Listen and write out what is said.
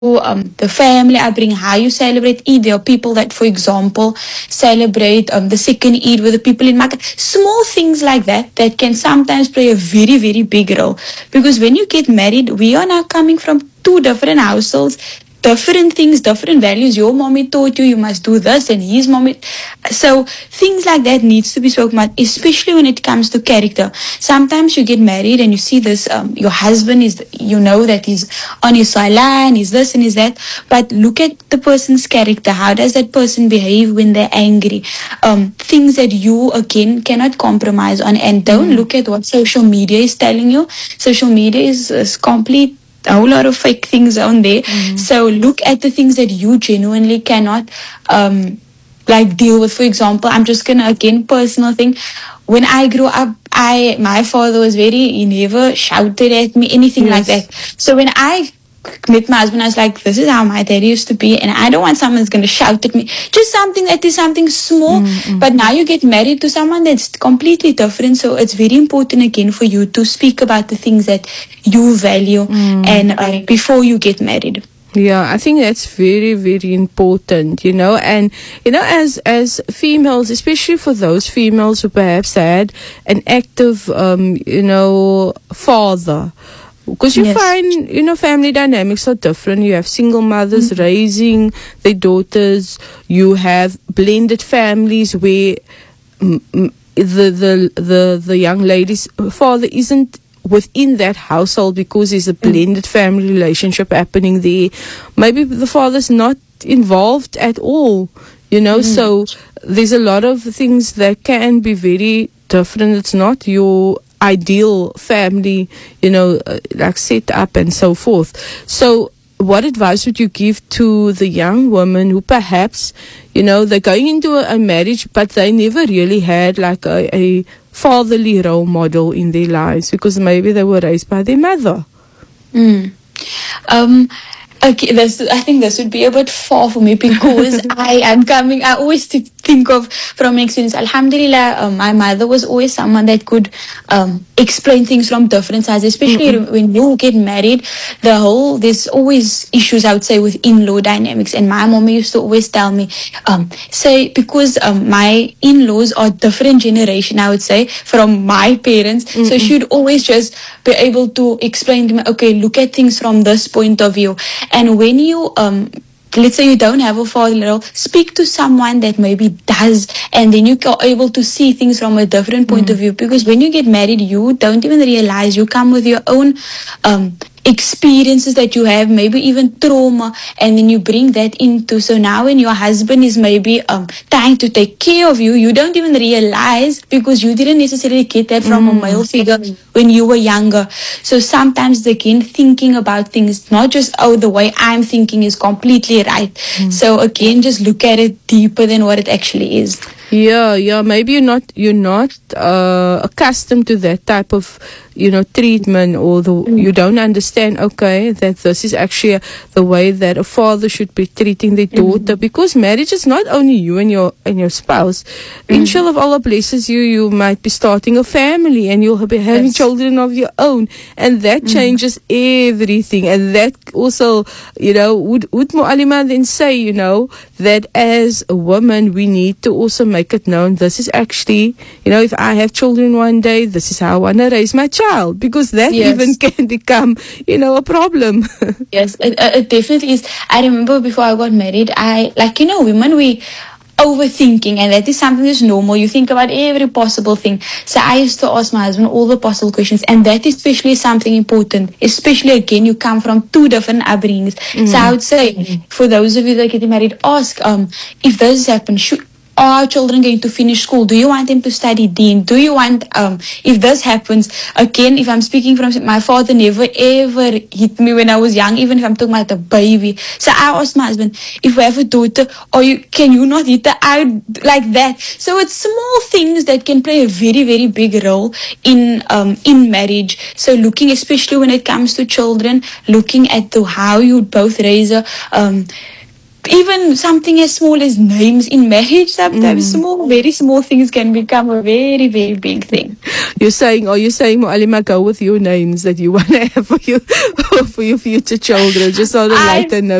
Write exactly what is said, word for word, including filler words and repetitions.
um, the family upbringing, how you celebrate Eid. There are people that, for example, celebrate um, the second Eid with the people in Makkah. Small things like that that can sometimes play a very, very big role. Because when you get married, we are now coming from two different households, different things, different values. Your mommy taught you you must do this, and his mommy. So things like that needs to be spoken about, especially when it comes to character. Sometimes you get married and you see this, um, your husband is, you know that he's on his salah and he's this and he's that, but look at the person's character. How does that person behave when they're angry? Um, things that you, again, cannot compromise on. And don't mm. look at what social media is telling you. Social media is, is complete a whole lot of fake things on there. Mm-hmm. So look at the things that you genuinely cannot um, like deal with. For example, I'm just gonna, again, personal thing. When I grew up, I my father was very, he never shouted at me, anything yes. like that. So when I met my husband, I was like, this is how my daddy used to be, and I don't want someone that's going to shout at me. Just something that is something small. Mm-hmm. But now you get married to someone that's completely different. So it's very important, again, for you to speak about the things that you value mm. and uh, before you get married. Yeah, I think that's very, very important, you know, and, you know, as, as females, especially for those females who perhaps had an active, um, you know, father. Because you yes. find, you know, family dynamics are different. You have single mothers mm-hmm. raising their daughters. You have blended families where mm, mm, the, the, the, the young lady's father isn't within that household because there's a blended family relationship happening there. Maybe the father's not involved at all, you know, mm. so there's a lot of things that can be very different. It's not your ideal family, you know, uh, like set up and so forth. So what advice would you give to the young women who perhaps, you know, they're going into a, a marriage, but they never really had like a, a fatherly role model in their lives because maybe they were raised by their mother? Mm. Um, okay, this, I think this would be a bit far for me because I am coming, I always think of from experience. Alhamdulillah, um, my mother was always someone that could um, explain things from different sides, especially mm-hmm. when you get married. The whole, there's always issues, I would say, with in-law dynamics. And my mom used to always tell me, um, say, because um, my in-laws are different generation, I would say, from my parents. Mm-hmm. So she'd always just be able to explain to me, okay, look at things from this point of view. And when you, um, let's say you don't have a father role, speak to someone that maybe does, and then you are able to see things from a different point mm. of view. Because when you get married, you don't even realize you come with your own um, experiences that you have, maybe even trauma, and then you bring that into. So now when your husband is maybe um, trying to take care of you, you don't even realize because you didn't necessarily get that from mm. a male figure when you were younger. So sometimes again, thinking about things, not just, oh, the way I'm thinking is completely right. Mm. So again, just look at it deeper than what it actually is. Yeah, yeah. Maybe you're not you're not uh, accustomed to that type of, you know, treatment, or the mm. you don't understand. Okay, that this is actually a, the way that a father should be treating their daughter. Mm. Because marriage is not only you and your and your spouse. Mm. Inshallah, if Allah blesses you, you might be starting a family and you'll be having yes. children of your own, and that mm. changes everything. And that also, you know, would would Mu'alima then say, you know, that as a woman we need to also make it known, this is actually, you know, if I have children one day, this is how I want to raise my child, because that yes. even can become, you know, a problem. Yes, it, it definitely is. I remember before I got married, I, like, you know, women, we overthinking, and that is something that's normal. You think about every possible thing. So I used to ask my husband all the possible questions, and that is especially something important, especially again, you come from two different upbringings. Mm. So I would say, mm. for those of you that are getting married, ask um, if this happens, should are children going to finish school? Do you want them to study deen? Do you want, um, if this happens, again, if I'm speaking from, my father never ever hit me when I was young, even if I'm talking about a baby. So I asked my husband, if we have a daughter, or you, can you not hit her out like that? So it's small things that can play a very, very big role in, um, in marriage. So looking, especially when it comes to children, looking at the, how you both raise a, um, even something as small as names in marriage, sometimes mm. small, very small things can become a very, very big thing. You're saying, are you saying, Mu'alima, go with your names that you want to have for your, for your future children, just on a lighter note?